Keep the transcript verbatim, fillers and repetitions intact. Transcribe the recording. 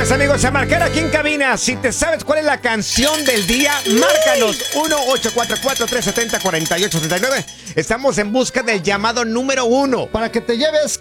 pues amigos, a marcar aquí en cabina. Si te sabes cuál es la canción del día, márcanos uno ocho cuatro cuatro, tres siete cero, cuatro ocho siete nueve. Estamos en busca del llamado número uno. Para que te lleves